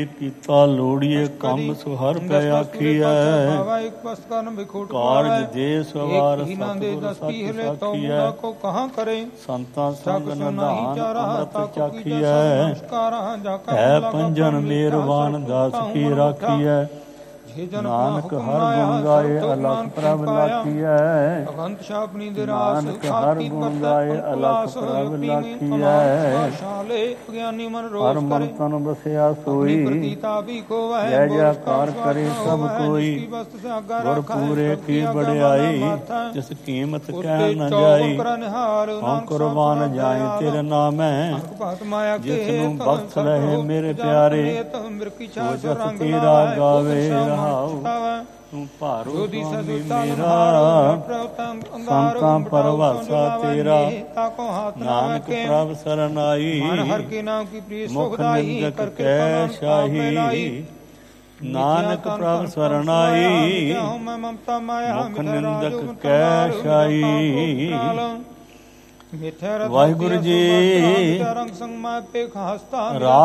ਕੀਤਾ ਲੋੜੀਏ ਕੰਮ ਸੁਹਰ ਪੈ ਆਖੀਐ। ਕਾਰਜ ਦੇ ਸਵਾਰ ਸਤਿਗੁਰ ਸੱਚ ਸਾਖੀਐ। ਸੰਤਾਂ ਸੰਗ ਨਿਧਾਨ ਅੰਮ੍ਰਿਤ ਚਾਖੀਐ। ਹੈ ਪੰਜਨ ਮੇਰਵਾਨ ਦਾਸ ਕੀ ਰਾਖੀਐ। ਨਾਨਕ ਹਰ ਗੁਣ ਗਾਏ ਅਲਖ ਪ੍ਰਭ ਲਾਖੀਐ। ਨਾਨਕ ਹਰ ਗੁਣ ਗਾਏ ਅਲਖ ਪ੍ਰਭ ਲਾਖੀਐ। ਹਰ ਮਨ ਤਨ ਬਸਿਆ ਸੋਈ ਜੈ ਜੈਕਾਰ ਕਰੇ ਸਭ ਕੋਈ। ਗੁਰ ਪੂਰੇ ਕੀ ਬੜਿਆਈ ਜਿਸ ਕੀਮਤ ਕਹਿ ਨ ਜਾਈ। ਹਉ ਕੁਰਬਾਨ ਜਾਏ ਤੇਰੇ ਨਾਮੈ ਜਿਸ ਨੂੰ ਬਖਸ਼ ਰਹੇ ਮੇਰੇ ਪਿਆਰੇ। ਸੋ ਜਸ ਤੇਰਾ ਗਾਵੇ ਤੂੰ ਭਾਰੋ ਸੁਆਮੀ ਮੇਰਾ ਸੰਤਾਂ ਪਰਵਾਸਾ ਤੇਰਾ। ਨਾਨਕ ਪ੍ਰਭ ਸਰਣ ਆਈ ਮੁਖ ਨਿੰਦਕ ਕੈ ਸ਼ਾਹੀ। ਨਾਨਕ ਪ੍ਰਭ ਸਰਣ ਆਈ ਮੁਖ ਨਿੰਦਕ ਕੈ ਸ਼ਾਹੀ। ਵਾਹਿਗੁਰੂ ਜੀ।